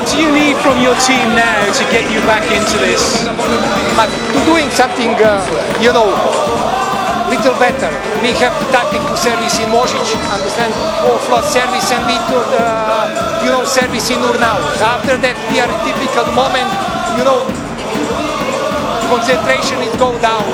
do you need from your team now to get you back into this? But to doing something, little better. We have tactical service in Možić, understand? Offload service, and we do, service in Urnau. After that, we are typical moment, concentration is go down.